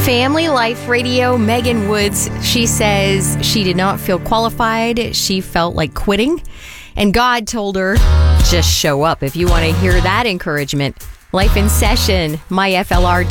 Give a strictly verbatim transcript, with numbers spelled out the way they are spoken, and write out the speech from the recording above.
Family Life Radio, Megan Woods, she says she did not feel qualified. She felt like quitting. And God told her, just show up if you want to hear that encouragement. Life in Session, my F L R